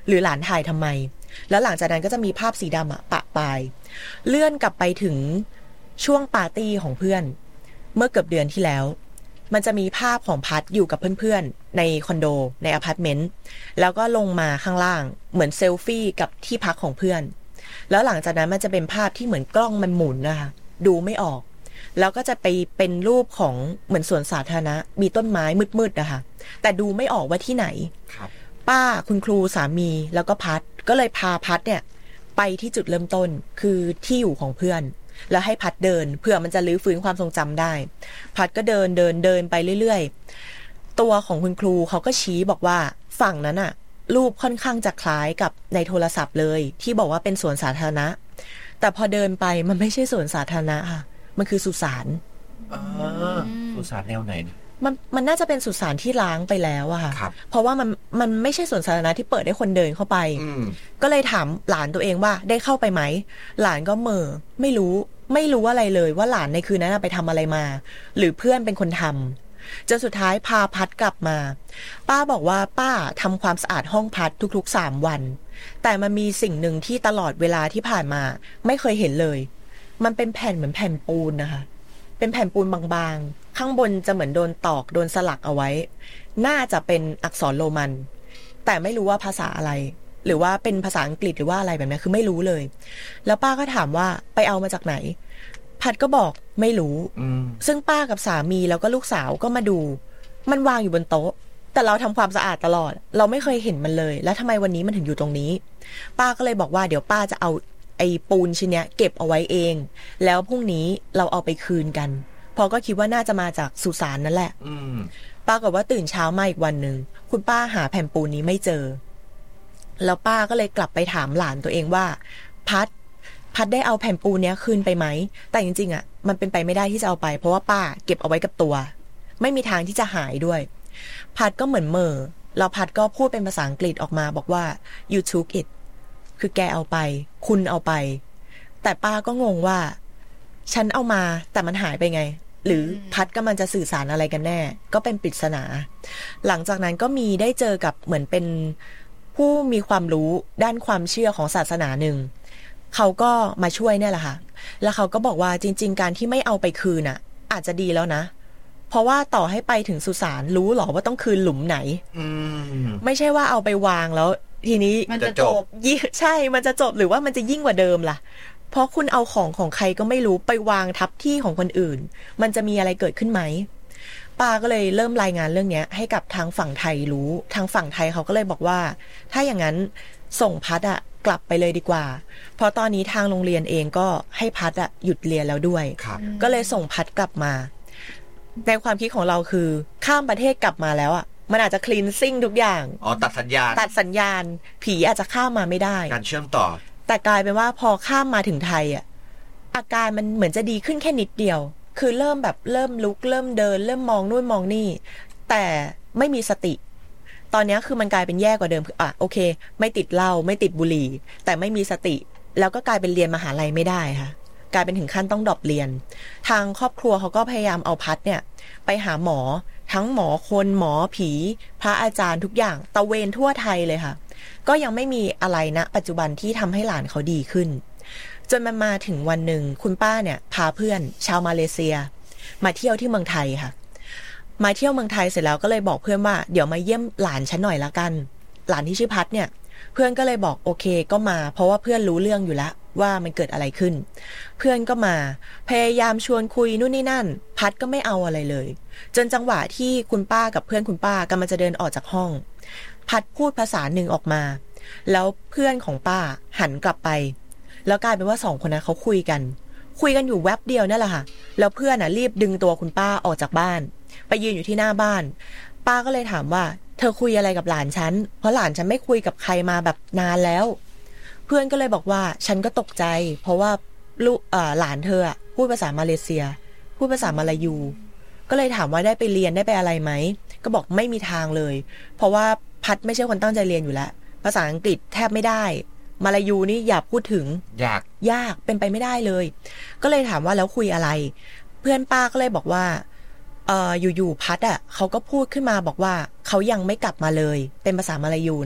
หรือหลานถ่ายทำไมแล้วหลังจากนั้นก็จะมีภาพสีดำปะปายเลื่อนกลับไปถึงช่วงปาร์ตี้ของเพื่อนเมื่อเกือบเดือนที่แล้วมันจะมีภาพของพัดอยู่กับเพื่อนๆในคอนโดในอพาร์ตเมนต์แล้วก็ลงมาข้างล่างเหมือนเซลฟี่กับที่พักของเพื่อนแล้วหลังจากนั้นมันจะเป็นภาพที่เหมือนกล้องมันหมุนนะคะดูไม่ออกแล้วก็จะไปเป็นรูปของเหมือนสวนสาธารณะมีต้นไม้มืดๆนะคะแต่ดูไม่ออกว่าที่ไหนป้าคุณครูสามีแล้วก็พัดก็เลยพาพัดเนี่ยไปที่จุดเริ่มต้นคือที่อยู่ของเพื่อนแล้วให้พัดเดินเพื่อมันจะลื้อฟื้นความทรงจำได้พัดก็เดินไปเรื่อยๆตัวของคุณครูเขาก็ชี้บอกว่าฝั่งนั้นอะรูปค่อนข้างจะคล้ายกับในโทรศัพท์เลยที่บอกว่าเป็นสวนสาธารณะแต่พอเดินไปมันไม่ใช่สวนสาธารณะค่ะมันคือสุสานสุสานแนวไหนมันน่าจะเป็นสุสานที่ล้างไปแล้วอะค่ะเพราะว่ามันไม่ใช่สวนสาธารณะที่เปิดให้คนเดินเข้าไปก็เลยถามหลานตัวเองว่าได้เข้าไปไหมหลานก็ไม่รู้อะไรเลยว่าหลานในคืนนั้นไปทำอะไรมาหรือเพื่อนเป็นคนทำจนสุดท้ายพาพัดกลับมาป้าบอกว่าป้าทำความสะอาดห้องพัดทุกๆ3 วันแต่มันมีสิ่งหนึ่งที่ตลอดเวลาที่ผ่านมาไม่เคยเห็นเลยมันเป็นแผ่นเหมือนแผ่นปูนนะคะเป็นแผ่นปูนบางๆข้างบนจะเหมือนโดนตอกโดนสลักเอาไว้น่าจะเป็นอักษรโรมันแต่ไม่รู้ว่าภาษาอะไรหรือว่าเป็นภาษาอังกฤษหรือว่าอะไรแบบนี้คือไม่รู้เลยแล้วป้าก็ถามว่าไปเอามาจากไหนพัดก็บอกไม่รู้ซึ่งป้ากับสามีแล้วก็ลูกสาวก็มาดูมันวางอยู่บนโต๊ะแต่เราทำความสะอาดตลอดเราไม่เคยเห็นมันเลยแล้วทำไมวันนี้มันถึงอยู่ตรงนี้ป้าก็เลยบอกว่าเดี๋ยวป้าจะเอาไอ้ปูนชิ้นเนี้ยเก็บเอาไว้เองแล้วพรุ่งนี้เราเอาไปคืนกันพอก็คิดว่าน่าจะมาจากสุสานนั่นแหละป้าก็ว่าตื่นเช้ามาอีกวันนึงคุณป้าหาแผ่นปูนนี้ไม่เจอแล้วป้าก็เลยกลับไปถามหลานตัวเองว่าพัดได้เอาแผ่นปูนเนี้ยคืนไปไหมแต่จริงๆมันเป็นไปไม่ได้ที่จะเอาไปเพราะว่าป้าเก็บเอาไว้กับตัวไม่มีทางที่จะหายด้วยพัดก็เหมือนแล้วพัดก็พูดเป็นภาษาอังกฤษออกมาบอกว่า you took it คือแกเอาไปคุณเอาไปแต่ป้าก็งงว่าฉันเอามาแต่มันหายไปไงหรือพัดกำลังจะสื่อสารอะไรกันแน่ก็เป็นปริศนาหลังจากนั้นก็มีได้เจอกับเหมือนเป็นผู้มีความรู้ด้านความเชื่อของศาสนาหนึ่งเขาก็มาช่วยเนี่ยแหละค่ะแล้วเขาก็บอกว่าจริงๆการที่ไม่เอาไปคืนอาจจะดีแล้วนะเพราะว่าต่อให้ไปถึงสุสานรู้หรอว่าต้องคืนหลุมไหนไม่ใช่ว่าเอาไปวางแล้วทีนี้มันจะจบใช่มันจะจบหรือว่ามันจะยิ่งกว่าเดิมล่ะเพราะคุณเอาของใครก็ไม่รู้ไปวางทับที่ของคนอื่นมันจะมีอะไรเกิดขึ้นไหมป้าก็เลยเริ่มรายงานเรื่องนี้ให้กับทางฝั่งไทยรู้ทางฝั่งไทยเขาก็เลยบอกว่าถ้าอย่างนั้นส่งพัดกลับไปเลยดีกว่าเพราะตอนนี้ทางโรงเรียนเองก็ให้พัดหยุดเรียนแล้วด้วยก็เลยส่งพัดกลับมาในความคิดของเราคือข้ามประเทศกลับมาแล้วมันอาจจะคลีนซิ่งทุกอย่างตัดสัญญาณผีอาจจะข้ามมาไม่ได้การเชื่อมต่อแต่กลายเป็นว่าพอข้ามมาถึงไทยอาการมันเหมือนจะดีขึ้นแค่นิดเดียวคือเริ่มลุกเริ่มเดินเริ่มมองนู่นมองนี่แต่ไม่มีสติตอนนี้คือมันกลายเป็นแย่กว่าเดิมคือโอเคไม่ติดเหล้าไม่ติดบุหรี่แต่ไม่มีสติแล้วก็กลายเป็นเรียนมหาลัยไม่ได้ค่ะกลายเป็นถึงขั้นต้องดรอปเรียนทางครอบครัวเขาก็พยายามเอาพัดเนี่ยไปหาหมอทั้งหมอคนหมอผีพระอาจารย์ทุกอย่างตะเวนทั่วไทยเลยค่ะก็ยังไม่มีอะไรนะปัจจุบันที่ทำให้หลานเขาดีขึ้นจนมันมาถึงวันหนึ่งคุณป้าเนี่ยพาเพื่อนชาวมาเลเซียมาเที่ยวที่เมืองไทยค่ะมาเที่ยวเมืองไทยเสร็จแล้วก็เลยบอกเพื่อนว่าเดี๋ยวมาเยี่ยมหลานฉันหน่อยละกันหลานที่ชื่อพัดเนี่ยเพื่อนก็เลยบอกโอเคก็มาเพราะว่าเพื่อนรู้เรื่องอยู่แล้วว่ามันเกิดอะไรขึ้นเพื่อนก็มาพยายามชวนคุยนู่นนี่นั่นพัดก็ไม่เอาอะไรเลยจนจังหวะที่คุณป้ากับเพื่อนคุณป้ากำลังจะเดินออกจากห้องพัดพูดภาษาหนึ่งออกมาแล้วเพื่อนของป้าหันกลับไปแล้วกลายเป็นว่า2 คนนั้นเขาคุยกันอยู่แวบเดียวนั่นแหละค่ะแล้วเพื่อนรีบดึงตัวคุณป้าออกจากบ้านไปยืนอยู่ที่หน้าบ้านป้าก็เลยถามว่าเธอคุยอะไรกับหลานฉันเพราะหลานฉันไม่คุยกับใครมาแบบนานแล้วเพื่อนก็เลยบอกว่าฉันก็ตกใจเพราะว่าลูกหลานเธอพูดภาษามาเลเซียพูดภาษามาลายูก็เลยถามว่าได้ไปเรียนได้ไปอะไรไหมก็บอกไม่มีทางเลยเพราะว่าพัดไม่ใช่คนตั้งใจเรียนอยู่แล้วภาษาอังกฤษแทบไม่ได้มาลายูนี่อย่าพูดถึงยากเป็นไปไม่ได้เลยก็เลยถามว่าแล้วคุยอะไรเพื่อนป้าก็เลยบอกว่าอยู่ๆพัดเขาก็พูดขึ้นมาบอกว่าเขายังไม่กลับมาเลยเป็นภาษามาลายูนะคะ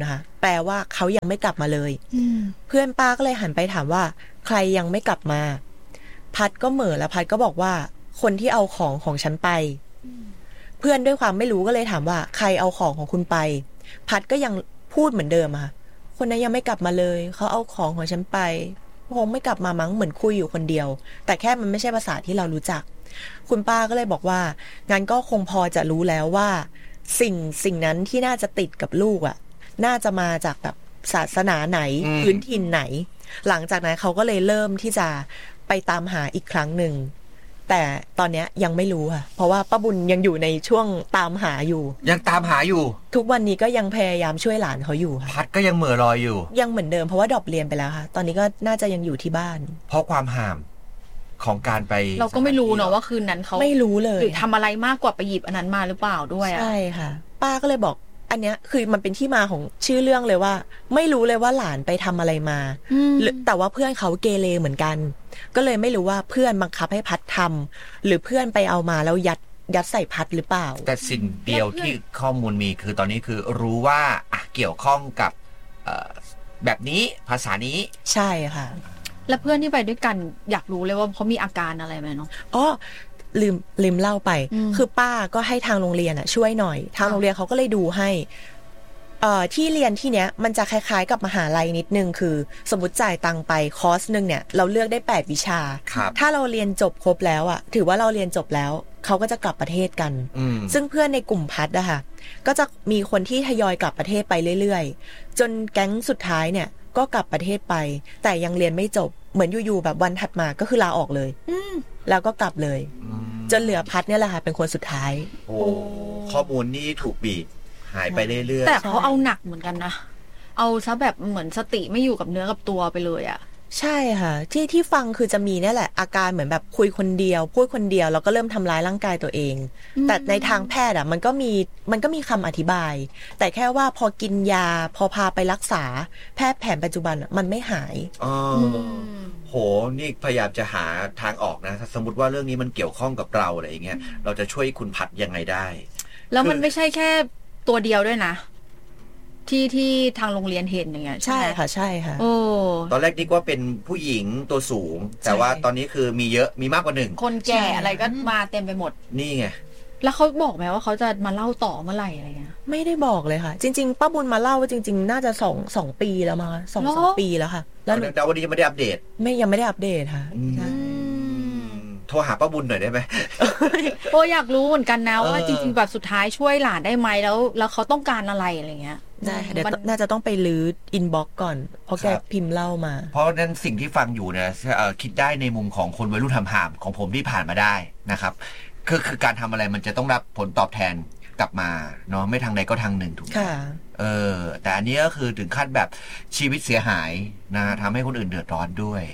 แปลว่าเขายังไม่กลับมาเลยเพื่อนป้าก็เลยหันไปถามว่าใครยังไม่กลับมาพัดก็เหม่อแล้วพัดก็บอกว่าคนที่เอาของฉันไปเพื่อนด้วยความไม่รู้ก็เลยถามว่าใครเอาของของคุณไปพัดก็ยังพูดเหมือนเดิมค่ะคนนั้นยังไม่กลับมาเลยเขาเอาของฉันไปคงไม่กลับมามั้งเหมือนคุยอยู่คนเดียวแต่แค่มันไม่ใช่ภาษาที่เรารู้จักคุณป้าก็เลยบอกว่างั้นก็คงพอจะรู้แล้วว่าสิ่งนั้นที่น่าจะติดกับลูกอ่ะน่าจะมาจากแบบศาสนาไหนพื้นถิ่นไหนหลังจากนั้นเขาก็เลยเริ่มที่จะไปตามหาอีกครั้งหนึ่งแต่ตอนนี้ยังไม่รู้ค่ะเพราะว่าป้าบุญยังอยู่ในช่วงตามหาอยู่ยังตามหาอยู่ทุกวันนี้ก็ยังพยายามช่วยหลานเขาอยู่ค่ะพัดก็ยังเหม่อลอยอยู่ยังเหมือนเดิมเพราะว่าดรอปเรียนไปแล้วค่ะตอนนี้ก็น่าจะยังอยู่ที่บ้านเพราะความห่ามของการไปเราก็ไม่รู้เนาะว่าคืนนั้นเขาไม่รู้เลยหรือทำอะไรมากกว่าไปหยิบอันนั้นมาหรือเปล่าด้วยใช่ค่ะป้าก็เลยบอกอันเนี้ยคือมันเป็นที่มาของชื่อเรื่องเลยว่าไม่รู้เลยว่าหลานไปทำอะไรมาแต่ว่าเพื่อนเขาเกเรเหมือนกันก็เลยไม่รู้ว่าเพื่อนบังคับให้พัดทำหรือเพื่อนไปเอามาแล้วยัดใส่พัดหรือเปล่าแต่สิ่งเดียวที่ข้อมูลมีคือตอนนี้คือรู้ว่าเกี่ยวข้องกับแบบนี้ภาษานี้ใช่ค่ะแล้วเพื่อนที่ไปด้วยกันอยากรู้เลยว่าเขามีอาการอะไรไหมเนาะอ๋อลืมเล่าไปคือป้าก็ให้ทางโรงเรียนช่วยหน่อยทางโรงเรียนเขาก็เลยดูให้ที่เรียนที่เนี้ยมันจะคล้ายๆกับมหาลัยนิดนึงคือสมมติจ่ายตังไปคอร์สนึงเนี่ยเราเลือกได้8วิชาถ้าเราเรียนจบครบแล้วถือว่าเราเรียนจบแล้วเขาก็จะกลับประเทศกันซึ่งเพื่อนในกลุ่มพัดอะค่ะก็จะมีคนที่ทยอยกลับประเทศไปเรื่อยๆจนแก๊งสุดท้ายเนี่ยก็กลับประเทศไปแต่ยังเรียนไม่จบเหมือนอยู่ๆแบบวันถัดมาก็คือลาออกเลยแล้วก็กลับเลยจนเหลือพัดเนี่ยแหละค่ะเป็นคนสุดท้ายโอ้ข้อมูลนี่ถูกบีบหายไปเรื่อยๆแต่เขาเอาหนักเหมือนกันนะเอาซะแบบเหมือนสติไม่อยู่กับเนื้อกับตัวไปเลยอ่ะใช่ค่ะที่ฟังคือจะมีนี่แหละอาการเหมือนแบบคุยคนเดียวพูดคนเดียวแล้วก็เริ่มทำร้ายร่างกายตัวเองแต่ในทางแพทย์มันก็มีคำอธิบายแต่แค่ว่าพอกินยาพอพาไปรักษาแพทย์แผนปัจจุบันมันไม่หายโหนี่พยายามจะหาทางออกนะสมมติว่าเรื่องนี้มันเกี่ยวข้องกับเราอะไรอย่างเงี้ยเราจะช่วยคุณพัดยังไงได้แล้วมันไม่ใช่แค่ตัวเดียวด้วยนะที่ทางโรงเรียนเห็นอย่างเงี้ยใช่ค่ะใช่ค่ะโอ้ตอนแรกนึกว่าเป็นผู้หญิงตัวสูงแต่ว่าตอนนี้คือมีเยอะมีมากกว่า1 คนแก่อะไรก็มาเต็มไปหมดนี่ไงแล้วเขาบอกไหมว่าเขาจะมาเล่าต่อเมื่อไหร่อะไรเงี้ยไม่ได้บอกเลยค่ะจริงๆป้าบุญมาเล่าว่าจริงๆน่าจะ2 ปีแล้วมา2 ปีแล้วค่ะแล้ววันนี้ยังไม่ได้อัปเดตยังไม่ได้อัปเดตค่ะโทรหาป้าบุญหน่อยได้ไหมโอ้อยากรู้เหมือนกันนะว่าจริงๆแบบสุดท้ายช่วยหลานได้ไหมแล้วเขาต้องการอะไรอะไรเงี้ยได้เดี๋ยวน่าจะต้องไปลื้ออินบ็อกซ์ก่อนเพราะแกพิมพ์เล่ามาเพราะนั้นสิ่งที่ฟังอยู่เนี่ยคิดได้ในมุมของคนวัยรุ่นทำหามของผมที่ผ่านมาได้นะครับคือการทำอะไรมันจะต้องรับผลตอบแทนกลับมาเนาะไม่ทางใดก็ทางหนึ่งถูกไหมแต่อันนี้ก็คือถึงขั้นแบบชีวิตเสียหายนะทำให้คนอื่นเดือดร้อนด้วย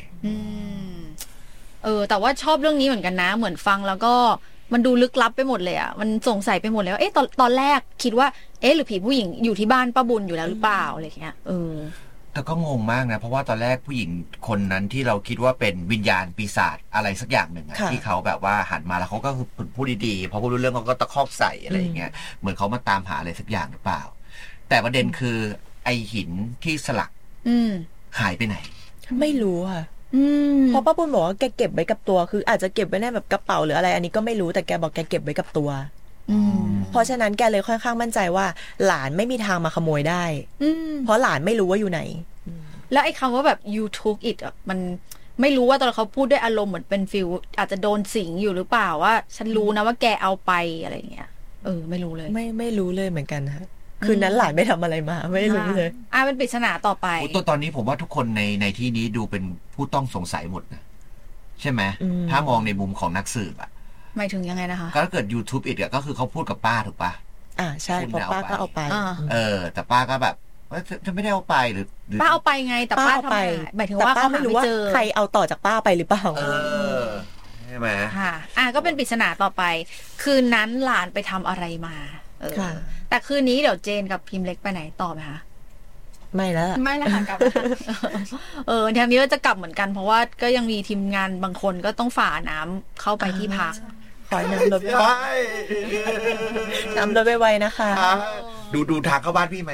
แต่ว่าชอบเรื่องนี้เหมือนกันนะเหมือนฟังแล้วก็มันดูลึกลับไปหมดเลยอ่ะมันสงสัยไปหมดเลยว่าตอนแรกคิดว่าหรือผีผู้หญิงอยู่ที่บ้านป้าบุญอยู่แล้วหรือเปล่าอะไรเงี้ยแต่ก็งงมากนะเพราะว่าตอนแรกผู้หญิงคนนั้นที่เราคิดว่าเป็นวิญญาณปีศาจอะไรสักอย่างหนึ่งที่เขาแบบว่าหันมาแล้วเขาก็คือพูดดีๆพอพูดรู้เรื่องเขาก็ตะคอกใส่อะไรอย่างเงี้ยเหมือนเขามาตามหาอะไรสักอย่างหรือเปล่าแต่ประเด็นคือไอหินที่สลักหายไปไหนไม่รู้ค่ะเพราะป้าปุ้นบอกว่าแกเก็บไว้กับตัวคืออาจจะเก็บไว้ในแบบกระเป๋าหรืออะไรอันนี้ก็ไม่รู้แต่แกบอกแกเก็บไว้กับตัวเพราะฉะนั้นแกเลยค่อนข้างมั่นใจว่าหลานไม่มีทางมาขโมยได้เพราะหลานไม่รู้ว่าอยู่ไหนแล้วไอ้คำว่าแบบ you took it มันไม่รู้ว่าตอนเขาพูดด้วยอารมณ์เหมือนเป็นฟิลอาจจะโดนสิงอยู่หรือเปล่าว่าฉันรู้นะว่าแกเอาไปอะไรเงี้ยไม่รู้เลยไม่รู้เลยเหมือนกันค่ะคืนนั้นหลานไม่ทำอะไรมาไม่รู้เลยเป็นปริศนาต่อไปตัวตอนนี้ผมว่าทุกคนในที่นี้ดูเป็นผู้ต้องสงสัยหมดนะใช่ไหมถ้ามองในมุมของนักสืบหมายถึงยังไงนะคะก็ถ้าเกิด YouTube อีกก็คือเขาพูดกับป้าถูกปะใช่เพราะป้าก็เอาไปแต่ป้าก็แบบจะไม่ได้เอาไปหรือป้าเอาไปไงแต่ป้าทำไมหมายถึงว่าเขาไม่รู้ว่าใครเอาต่อจากป้าไปหรือเปล่าใช่ไหมค่ะก็เป็นปริศนาต่อไปคืนนั้นหลานไปทำอะไรมาแต่คืนนี้เดี๋ยวเจนกับพิมพ์เล็กไปไหนต่อไหมคะไม่แล้วค่ะกลับทีนี้ก็จะกลับเหมือนกันเพราะว่าก็ยังมีทีมงานบางคนก็ต้องฝ่าน้ำเข้าไปที่พักขอน้ำรถน้ำรถไวๆนะคะดูทางเข้าบ้านพี่ไหม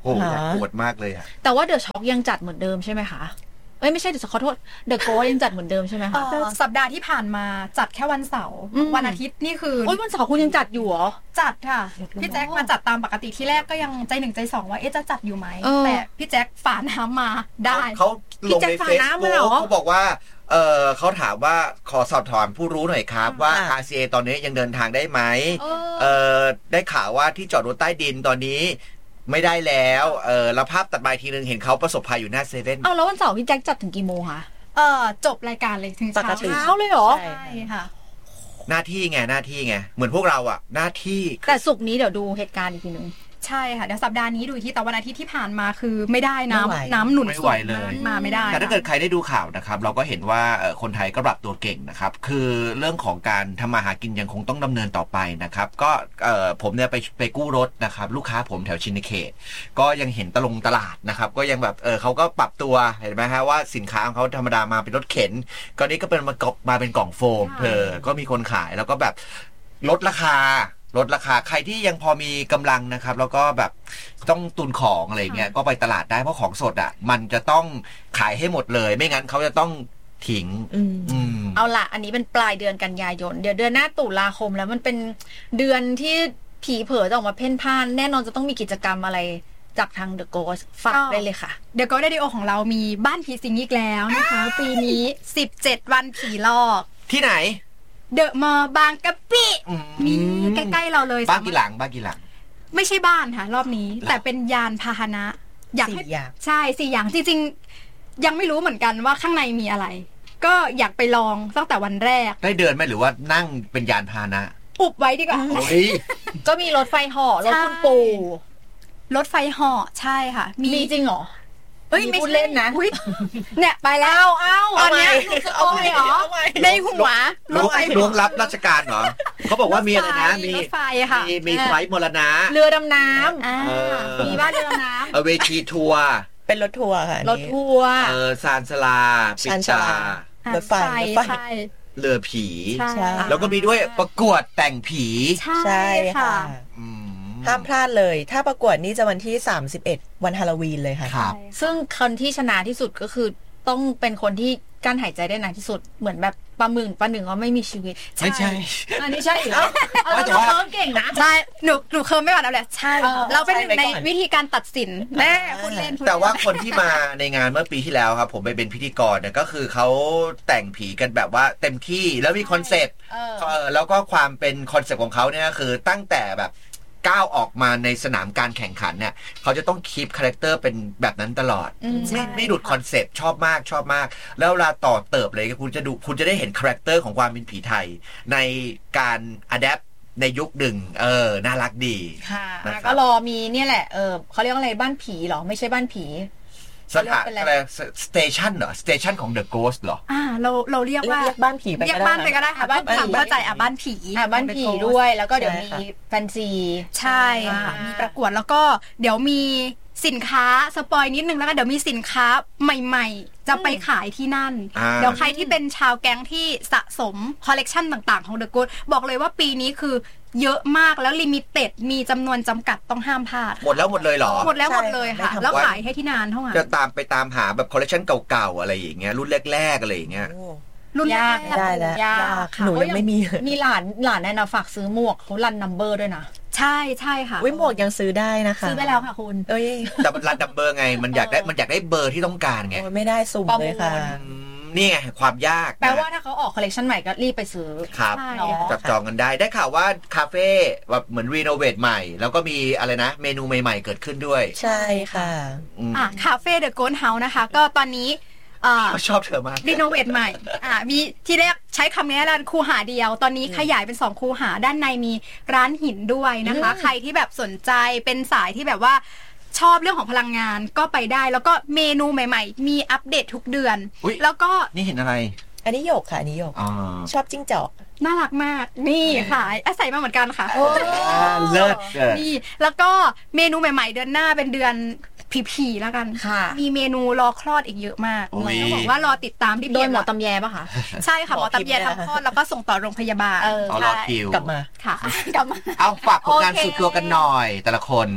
โอ้อยากปวดมากเลยอะแต่ว่าเดอะช็อคยังจัดเหมือนเดิมใช่ไหมคะไม่ใช่เดี๋ยวขอโทษเดอะโกสยังจัดเหมือนเดิมใช่ไหมคะสัปดาห์ที่ผ่านมาจัดแค่วันเสาร์วันอาทิตย์นี่คือวันเสาร์คุณยังจัดอยู่เหรอจัดค่ะพี่แจ็คมาจัดตามปกติที่แรกก็ยังใจหนึ่งใจสองว่าจะจัดอยู่ไหมแต่พี่แจ็คฝ่าน้ำมาได้เขาลงในเฟซบุ๊กเขาบอกว่าเขาถามว่าขอสอบถามผู้รู้หน่อยครับว่า RCA ตอนนี้ยังเดินทางได้ไหมได้ข่าวว่าที่จอดรถใต้ดินตอนนี้ไม่ได้แล้วแล้วภาพตัดมาทีนึงเห็นเขาประสบภัยอยู่หน้าเซเว่นแล้ววันเสาร์พี่แจ็คจัดถึงกี่โมงคะจบรายการเลยถึงเช้าเลยเหรอใช่ค่ะหน้าที่ไงเหมือนพวกเราอ่ะหน้าที่แต่ศุกร์นี้เดี๋ยวดูเหตุการณ์อีกทีนึงใช่ค่ะเดี๋ยวสัปดาห์นี้ดูที่แต่วันอาทิตย์ที่ผ่านมาคือไม่ได้น้ำหนุนสูงมาไม่ได้แต่ถ้าเกิดใครได้ดูข่าวนะครับเราก็เห็นว่าคนไทยก็ปรับตัวเก่งนะครับคือเรื่องของการทำมาหากินยังคงต้องดำเนินต่อไปนะครับก็ผมเนี่ยไปกู้รถนะครับลูกค้าผมแถวชินเขตก็ยังเห็นตลาดนะครับก็ยังแบบเขาก็ปรับตัวเห็นไหมฮะว่าสินค้าของเขาธรรมดามาเป็นรถเข็นก็นี้ก็เป็นมาเป็นกล่องโฟมก็มีคนขายแล้วก็แบบลดราคาใครที่ยังพอมีกำลังนะครับแล้วก็แบบต้องตุนของอะไรเงี้ยก็ไปตลาดได้เพราะของสดอ่ะมันจะต้องขายให้หมดเลยไม่งั้นเขาจะต้องทิ้งเอาล่ะอันนี้เป็นปลายเดือนกันยายนเดี๋ยวเดือนหน้าตุลาคมแล้วมันเป็นเดือนที่ผีเผยจะออกมาเพ่นพ่านแน่นอนจะต้องมีกิจกรรมอะไรจากทาง The Ghost ฝากได้เลยค่ะ The Ghost Radio ของเรามีบ้านผีสิงอีกแล้วนะคะปีนี้17วันผีหลอกที่ไหนเดอะมอลล์บางกะปิมีใกล้ๆเราเลยบ้านกี่หลังไม่ใช่บ้านค่ะรอบนี้แต่เป็นยานพาหนะ 4 อย่างใช่4อย่างจริงๆยังไม่รู้เหมือนกันว่าข้างในมีอะไรก็อยากไปลองตั้งแต่วันแรกได้เดินไหมหรือว่านั่งเป็นยานพาหนะอุบไว้ดีกว่าก็มีรถไฟเหาะรถคุณปูรถไฟเหาะใช่ค่ะมีจริงเหรอไม่เล่นนะเนี่ยไปแล้วตอนนี้เอาไปเหรอในหัวล้วงลับราชการเหรอเขาบอกว่ามีอะไรนะมีรถไฟค่ะมีไฟมรณะเรือดำน้ำมีบ้านเรือดำน้ำเวทีทัวร์เป็นรถทัวร์ค่ะรถทัวร์ซานสลาปิตารถไฟเรือผีแล้วก็มีด้วยประกวดแต่งผีใช่ค่ะห้ามพลาดเลยถ้าประกวดนี่จะวันที่31วันฮาโลวีนเลยค่ะซึ่งคนที่ชนะที่สุดก็คือต้องเป็นคนที่กั้นหายใจได้นานที่สุดเหมือนแบบปลาหนึ่งเขาไม่มีชีวิตไม่ใช่อันนี้ใช่เหรอเราเก่งนะใช่หนูเคิร์มไม่หวานแล้วแหละใช่เราเป็นในวิธีการตัดสินแม่คุณเล่นแต่ว่าคนที่มาในงานเมื่อปีที่แล้วครับผมไปเป็นพิธีกรเนี่ยก็คือเขาแต่งผีกันแบบว่าเต็มที่แล้วมีคอนเซปต์แล้วก็ความเป็นคอนเซปต์ของเขาเนี่ยคือตั้งแต่แบบก้าวออกมาในสนามการแข่งขันเนี่ยเขาจะต้องคีปคาแรคเตอร์เป็นแบบนั้นตลอดไม่หลุดคอนเซปต์ชอบมากแล้วเวลาต่อเติบเลยคุณจะได้เห็นคาแรคเตอร์ของความเป็นผีไทยในการอะแดปในยุคหนึ่งน่ารักดีค่ะก็รอมีเนี่ยแหละเขาเรียกอะไรบ้านผีเหรอไม่ใช่บ้านผีสถานอะไรสเตชันเหรอสเตชันของ The Ghost เหรอเราเรียกว่าบ้านผีไปก็ได้เรียกบ้านไปก็ได้ค่ะบ้านผีเข้าใจบ้านผีบ้านผีด้วยแล้วก็เดี๋ยวมีแฟนซีใช่มีประกวดแล้วก็เดี๋ยวมีสินค้าสปอยนิดนึงแล้วก็เดี๋ยวมีสินค้าใหม่ๆจะไปขายที่นั่นเดี๋ยวใครที่เป็นชาวแก๊งที่สะสมคอลเลกชันต่างๆของ The Ghost บอกเลยว่าปีนี้คือเยอะมากแล้วลิมิเต็ดมีจำนวนจำกัดต้องห้ามพลาดหมดเลยเหรอหมดเลยค่ะแล้วขายให้ที่นานเท่าไหร่จะตามหาแบบคอลเลกชันเก่าๆอะไรอย่างเงี้ยรุ่นแรกๆอะไรอย่างเงี้ยรุ่นยากได้แล้วยากหนูยังไม่มีหลานแนะนำฝากซื้อหมวกเขารันนัมเบอร์ด้วยนะใช่ค่ะหมวกยังซื้อได้นะคะซื้อไปแล้วค่ะคุณแต่มันรันนัมเบอร์ไงมันอยากได้เบอร์ที่ต้องการไงไม่ได้สุ่มเลยค่ะนี่ไงความยากแปลว่าถ้าเขาออกคอลเลคชันใหม่ก็รีบไปซื้อครับจับจองกันได้ข่าวว่าคาเฟ่แบบเหมือนรีโนเวทใหม่แล้วก็มีอะไรนะเมนูใหม่ๆเกิดขึ้นด้วยใช่ค่ะคาเฟ่เดอะโกสต์เฮาส์นะคะก็ตอนนี้ชอบเธอมากรีโนเวทใหม่มีที่แรกใช้คำนี้ร้านคูหาเดียวตอนนี้ขยายเป็น2คูหาด้านในมีร้านหินด้วยนะคะใครที่แบบสนใจเป็นสายที่แบบว่าชอบเรื่องของพลังงานก็ไปได้แล้วก็เมนูใหม่ๆมีอัปเดตทุกเดือนแล้วก็นี่เห็นอะไรอันนี้หยกค่ะอันนี้หยกชอบจิ้งจอกน่ารักมากนี่ค่ะอาศัยมาเหมือนกันค่ะเลิศนี่แล้วก็เมนูใหม่ๆเดือนหน้าเป็นเดือนผีแล้วกันมีเมนูรอคลอดอีกเยอะมากต้องบอกว่ารอติดตามที่โดยหมอตำแยป่ะคะใช่ค่ะหมอตำแยทำคลอดแล้วก็ส่งต่อโรงพยาบาลรอคิวกลับมาค่ะกลับมาเอาฝากผลงานสุดตัวกันหน่อยแต่ละคน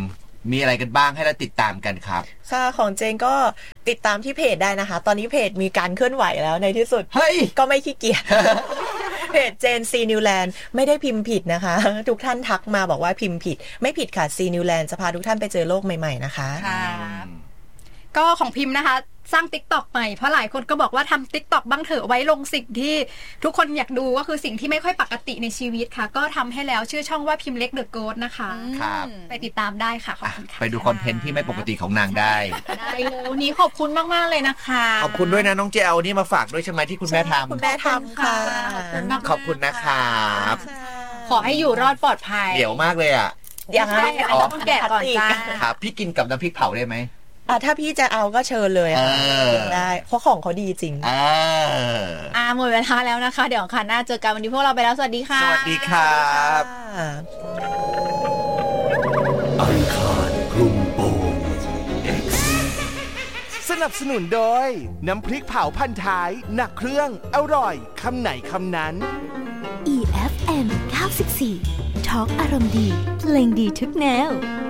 มีอะไรกันบ้างให้เราติดตามกันครับค่ะของเจนก็ติดตามที่เพจได้นะคะตอนนี้เพจมีการเคลื่อนไหวแล้วในที่สุดเฮ้ยก็ไม่ขี้เกียจ เพจเจนซีนิวแลนด์ไม่ได้พิมพ์ผิดนะคะทุกท่านทักมาบอกว่าพิมพ์ผิดไม่ผิดค่ะซีนิวแลนด์จะพาทุกท่านไปเจอโลกใหม่ๆนะคะค่ะก็ของพิมพ์นะคะสร้าง TikTok ใหม่เพราะหลายคนก็บอกว่าทำ TikTok บ้างเถอะไว้ลงสิ่งที่ทุกคนอยากดูก็คือสิ่งที่ไม่ค่อยปกติในชีวิตค่ะก็ทำให้แล้วชื่อช่องว่าพิมพ์เล็กเดอะโกสต์นะคะครับไปติดตามได้ค่ะขอบคุณค่ะไปดูคอนเทนต์ที่ไม่ปกติของนางได้เลยวันนี้ขอบคุณมากๆเลยนะคะขอบคุณด้วยนะน้องเจลนี่มาฝากด้วยใช่ไหมที่คุณแม่ทำคุณแม่ทำค่ะขอบคุณนะครับขอให้อยู่รอดปลอดภัยเดี๋ยวมากเลยอ่ะยังไม่ต้องแกะก่อนจ้าครับพี่กินกับน้ำพริกเผาได้ไหมถ้าพี่จะเอาก็เชิญเลยค่ะได้เพราะของเขาดีจริงหมดเวลาแล้วนะคะเดี๋ยวค่ะหน้าเจอกันวันนี้พวกเราไปแล้วสวัสดีค่ะสวัสดีครับอังคารคลุมโปง X สนับสนุนโดยน้ำพริกเผาพันท้ายหนักเครื่องอร่อยคำไหนคำนั้น EFM 94 Talk อารมณ์ดีเพลงดีทุกแนว